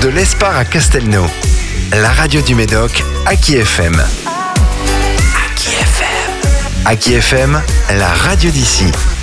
de l'Espar à Castelnau. La radio du Médoc, Aki FM. Aki FM. Aki FM, la radio d'ici.